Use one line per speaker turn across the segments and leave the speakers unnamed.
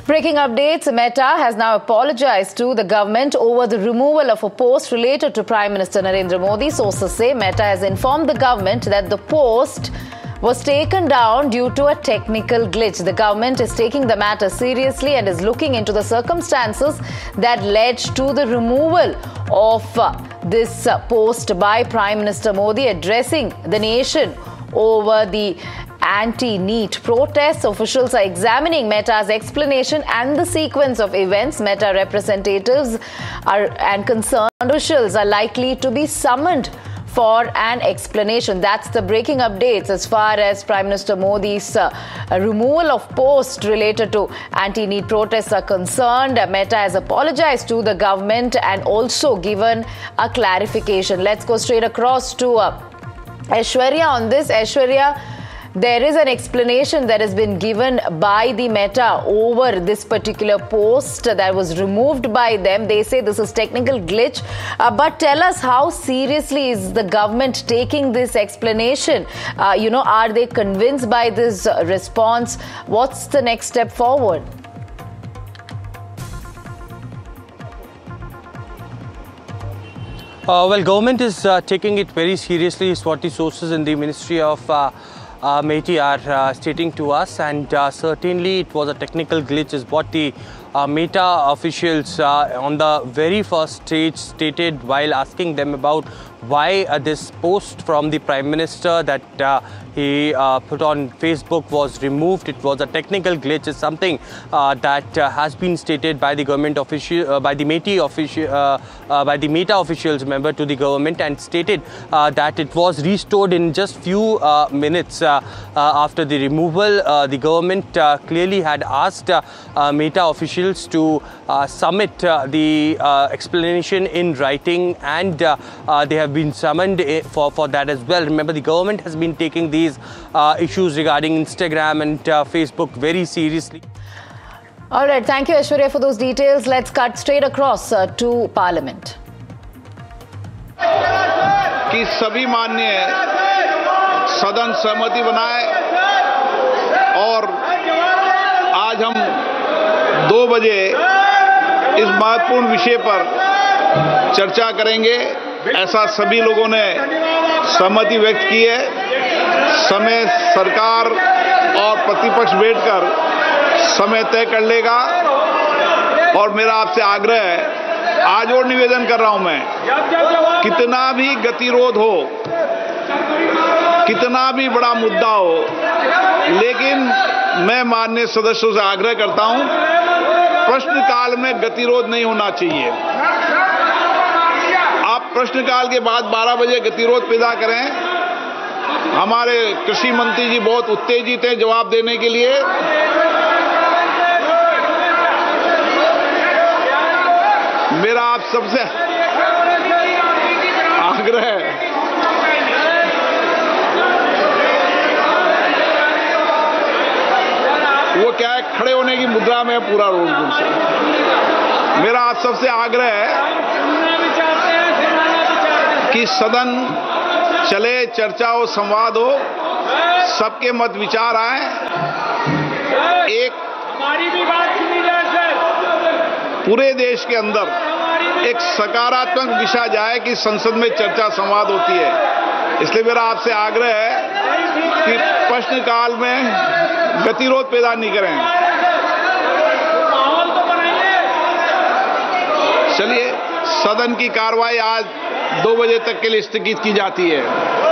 Breaking updates, Meta has now apologized to the government over the removal of a post related to Prime Minister Narendra Modi. Sources say Meta has informed the government that the post was taken down due to a technical glitch. The government is taking the matter seriously and is looking into the circumstances that led to the removal of this post by Prime Minister Modi, addressing the nation over the anti-NEET protests. Officials are examining Meta's explanation and the sequence of events. Meta representatives and concerned officials are likely to be summoned for an explanation. That's the breaking updates as far as Prime Minister Modi's removal of posts related to anti-NEET protests are concerned. Meta has apologized to the government and also given a clarification. Let's go straight across to Aishwarya on this. Aishwarya, there is an explanation that has been given by the Meta over this particular post that was removed by them. They say this is technical glitch. But tell us, how seriously is the government taking this explanation? Are they convinced by this response? What's the next step forward?
Government is taking it very seriously, is what the sources in the Ministry of METI are stating to us, and certainly it was a technical glitch is what the Meta officials on the very first stage stated while asking them about why this post from the Prime Minister that he put on Facebook was removed. It was a technical glitch, is something that has been stated by the government official, by the Meta officials, remember, to the government, and stated that it was restored in just few minutes after the removal. The government clearly had asked Meta officials to submit the explanation in writing, and they have been summoned for that as well. Remember, the government has been taking these issues regarding Instagram and Facebook very seriously.
All right, thank you, Aishwarya, for those details. Let's cut straight across to Parliament.
कि सभी माननीय सदन सहमति बनाए और आज हम 2 बजे इस महत्वपूर्ण विषय पर चर्चा करेंगे, ऐसा सभी लोगों ने सहमति व्यक्त की है। समय सरकार और प्रतिपक्ष बैठकर समय तय कर लेगा और मेरा आपसे आग्रह है, आज और निवेदन कर रहा हूं मैं, कितना भी गतिरोध हो, कितना भी बड़ा मुद्दा हो, लेकिन मैं माननीय सदस्यों से आग्रह करता हूं, प्रश्नकाल में गतिरोध नहीं होना चाहिए। आप प्रश्नकाल के बाद 12 बजे गतिरोध पैदा करें। हमारे कृषि मंत्री जी बहुत उत्तेजित हैं जवाब देने के लिए। मेरा आप सबसे आग्रह है, वो क्या है, खड़े होने की मुद्रा में पूरा रोज से। मेरा आप सबसे आग्रह है कि सदन चले, चर्चा हो, संवाद हो, सबके मत विचार आए, एक हमारी भी बात सुनी जाए, पूरे देश के अंदर एक सकारात्मक दिशा जाए कि संसद में चर्चा संवाद होती है। इसलिए मेरा आपसे आग्रह है कि प्रश्नकाल में गतिरोध पैदा नहीं करें। चलिए, सदन की कार्रवाई आज 2 बजे तक के लिए स्थगित की जाती है।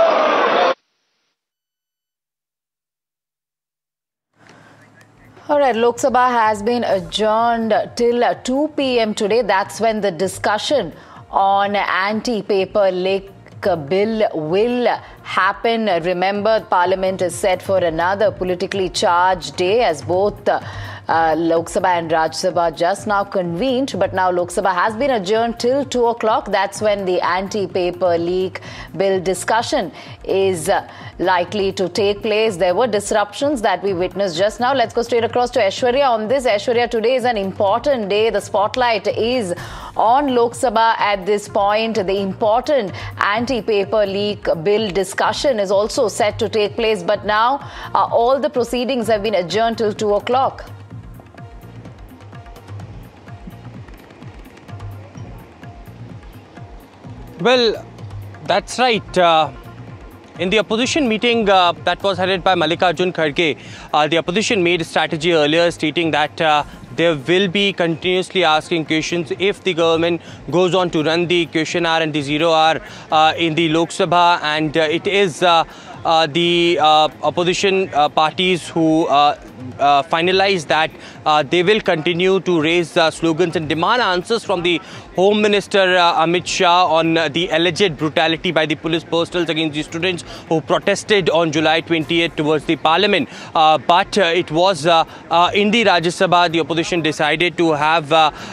All right, Lok Sabha has been adjourned till 2 p.m. today. That's when the discussion on anti-paper leak bill will happen. Remember, Parliament is set for another politically charged day as both Lok Sabha and Rajya Sabha just now convened, but now Lok Sabha has been adjourned till 2 o'clock. That's when the anti-paper leak bill discussion is likely to take place. There were disruptions that we witnessed just now. Let's go straight across to Aishwarya on this. Aishwarya, today is an important day. The spotlight is on Lok Sabha at this point. The important anti-paper leak bill discussion is also set to take place, but now all the proceedings have been adjourned till 2 o'clock.
Well, that's right. In the opposition meeting that was headed by Mallikarjun Kharge, the opposition made a strategy earlier stating that they will be continuously asking questions if the government goes on to run the question hour and the zero hour in the Lok Sabha, and it is the opposition parties who finalized that they will continue to raise slogans and demand answers from the Home Minister Amit Shah on the alleged brutality by the police personnel against the students who protested on July 28th towards the parliament. But it was in the Rajya Sabha, the opposition decided to have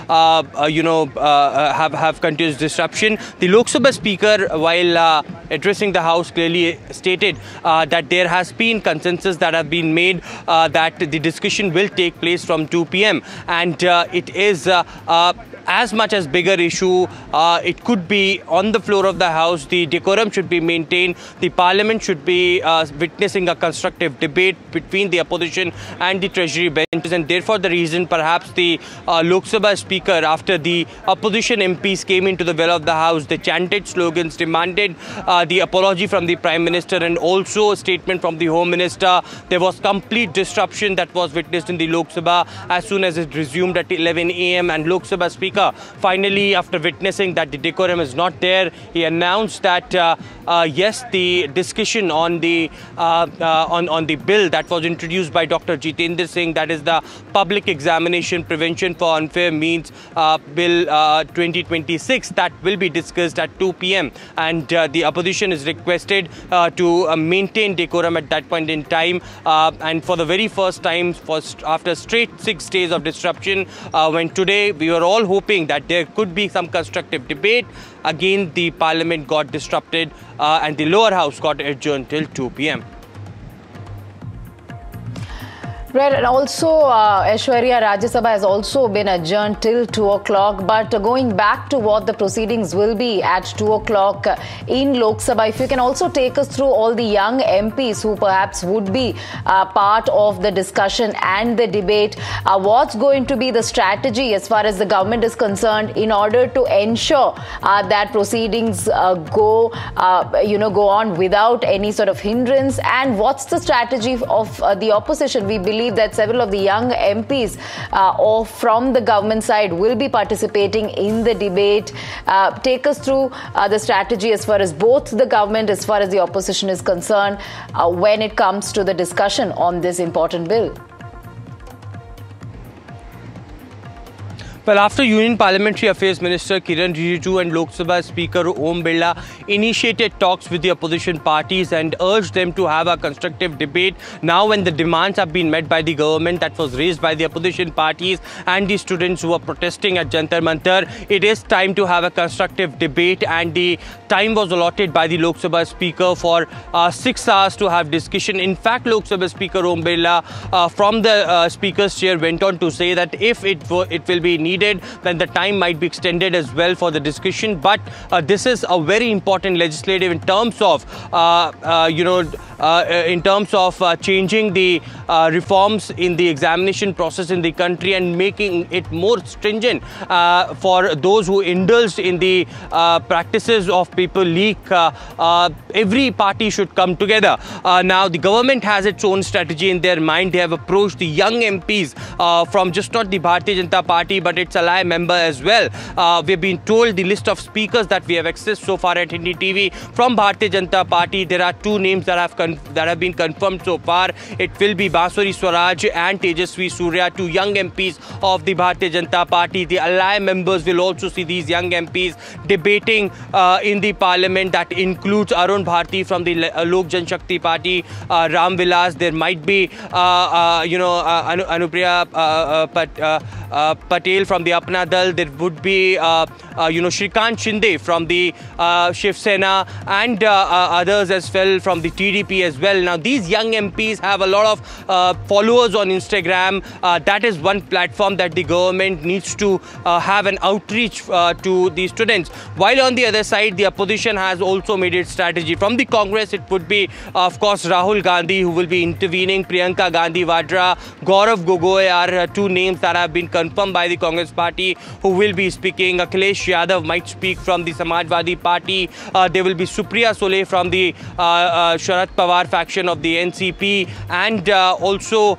have continuous disruption. The Lok Sabha Speaker, while addressing the House, clearly stated that there has been consensus that have been made that the discussion will take place from 2 p.m. and it is as much as bigger issue. It could be on the floor of the House. The decorum should be maintained. The Parliament should be witnessing a constructive debate between the opposition and the Treasury benches, and therefore the reason perhaps the Lok Sabha Speaker, after the opposition MPs came into the well of the House, they chanted slogans, demanded the apology from the Prime Minister and also a statement from the Home Minister. There was complete disruption that was witnessed in the Lok Sabha as soon as it resumed at 11 a.m. and Lok Sabha Speaker finally, after witnessing that the decorum is not there, he announced that yes, the discussion on the bill that was introduced by Dr. Jitendra Singh, that is the Public Examination Prevention for Unfair Means Bill 2026, that will be discussed at 2 p.m. and the opposition is requested to maintain decorum at that point in time, and for the very first time after straight 6 days of disruption, when today we were all hoping that there could be some constructive debate, again the Parliament got disrupted and the lower house got adjourned till 2 p.m.
Right, and also Aishwarya, Rajya Sabha has also been adjourned till 2 o'clock. But going back to what the proceedings will be at 2 o'clock in Lok Sabha, if you can also take us through all the young MPs who perhaps would be part of the discussion and the debate. What's going to be the strategy as far as the government is concerned in order to ensure that proceedings go on without any sort of hindrance? And what's the strategy of the opposition? We believe that several of the young MPs from the government side will be participating in the debate. Take us through the strategy as far as both the government as far as the opposition is concerned when it comes to the discussion on this important bill.
Well, after Union Parliamentary Affairs Minister Kiran Rijiju and Lok Sabha Speaker Om Birla initiated talks with the opposition parties and urged them to have a constructive debate, now when the demands have been met by the government that was raised by the opposition parties and the students who are protesting at Jantar Mantar, it is time to have a constructive debate, and the time was allotted by the Lok Sabha Speaker for 6 hours to have discussion. In fact, Lok Sabha Speaker Om Birla from the Speaker's chair went on to say that if it will be needed, then the time might be extended as well for the discussion. But this is a very important legislative in terms of changing the reforms in the examination process in the country and making it more stringent for those who indulged in the practices of paper leak. Every party should come together. Now the government has its own strategy in their mind. They have approached the young MPs from just not the Bharatiya Janata Party but its ally member as well. We've been told the list of speakers that we have accessed so far at Hindi TV from Bharatiya Janata Party. There are 2 names that have been confirmed so far. It will be Baswari Swaraj and Tejaswi Surya, 2 young MPs of the Bharatiya Janata Party. The ally members will also see these young MPs debating in the Parliament. That includes Arun Bharti from the Lok Janshakti Party, Ram Vilas. There might be Anupriya Patel from the Apna Dal. There would be Shrikant Shinde from the Shiv Sena and others as well from the TDP as well. Now these young MPs have a lot of followers on Instagram. That is one platform that the government needs to have an outreach to the students. While on the other side, the opposition has also made its strategy. From the Congress, it would be, of course, Rahul Gandhi, who will be intervening. Priyanka Gandhi Vadra, Gaurav Gogoi are 2 names that have been confirmed by the Congress party who will be speaking. Akhilesh Yadav might speak from the Samajwadi Party. There will be Supriya Sule from the Sharad Pawar faction of the NCP, and also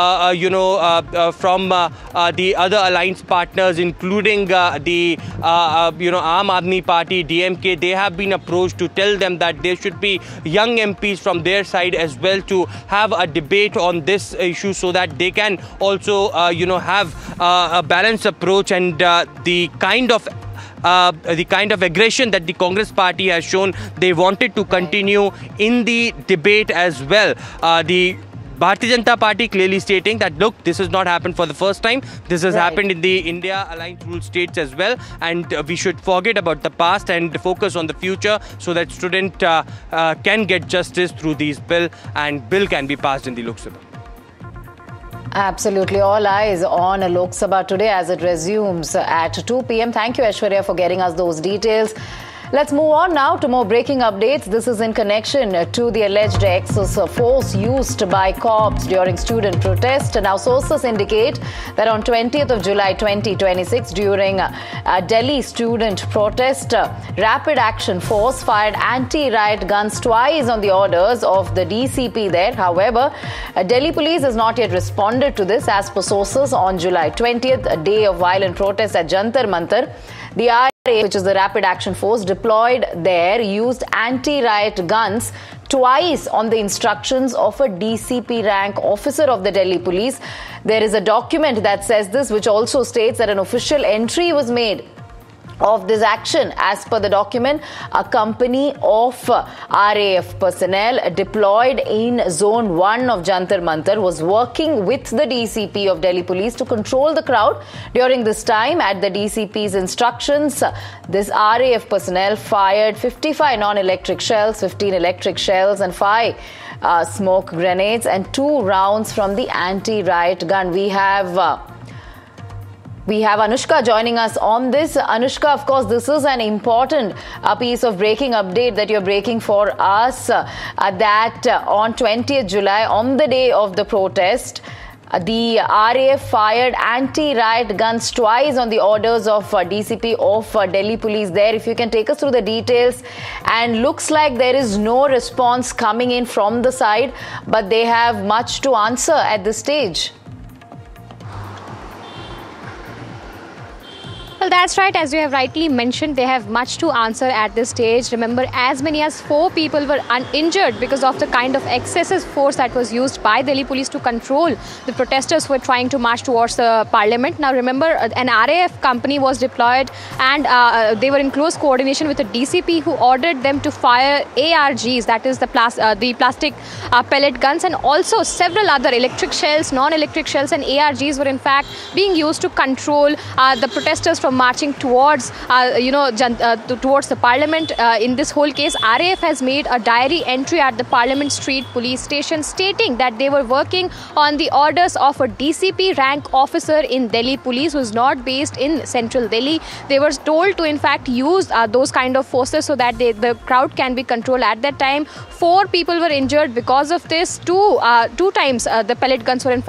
from the other alliance partners, including the Aam Aadmi Party, DMK. They have been approached to tell them that there should be young MPs from their side as well to have a debate on this issue, so that they can also have a balanced approach, and the kind of aggression that the Congress party has shown, they wanted to continue in the debate as well. The Bharatiya Janata Party clearly stating that, look, this has not happened for the first time. This has happened in the India Alliance Rule states as well, and we should forget about the past and focus on the future, so that student can get justice through these bill, and bill can be passed in the Lok Sabha.
Absolutely. All eyes on Lok Sabha today as it resumes at 2 p.m. Thank you, Aishwarya, for getting us those details. Let's move on now to more breaking updates. This is in connection to the alleged excess force used by cops during student protest. Now, sources indicate that on 20th of July 2026, during a Delhi student protest, Rapid Action Force fired anti-riot guns twice on the orders of the DCP there. However, Delhi police has not yet responded to this. As per sources, on July 20th, a day of violent protest at Jantar Mantar, the RAF, which is the Rapid Action Force, deployed there, used anti-riot guns twice on the instructions of a DCP rank officer of the Delhi police. There is a document that says this, which also states that an official entry was made of this action. As per the document, a company of RAF personnel deployed in Zone 1 of Jantar Mantar was working with the DCP of Delhi Police to control the crowd. During this time, at the DCP's instructions, this RAF personnel fired 55 non-electric shells, 15 electric shells and 5 smoke grenades and 2 rounds from the anti-riot gun. We have Anushka joining us on this. Anushka, of course, this is an important piece of breaking update that you're breaking for us, that on 20th July, on the day of the protest, the RAF fired anti-riot guns twice on the orders of DCP of Delhi Police there. If you can take us through the details. And looks like there is no response coming in from the side, but they have much to answer at this stage.
Well, that's right. As you have rightly mentioned, they have much to answer at this stage. Remember, as many as 4 people were uninjured because of the kind of excessive force that was used by Delhi police to control the protesters who were trying to march towards the parliament. Now, remember, an RAF company was deployed, and they were in close coordination with the DCP, who ordered them to fire ARGs, that is the plastic pellet guns, and also several other electric shells, non-electric shells, and ARGs were in fact being used to control the protesters from marching towards towards the parliament. In this whole case, RAF has made a diary entry at the Parliament Street police station stating that they were working on the orders of a DCP rank officer in Delhi police who is not based in central Delhi. They were told to in fact use those kind of forces so that the crowd can be controlled. At that time, 4 people were injured because of this. Two times the pellet guns were in fact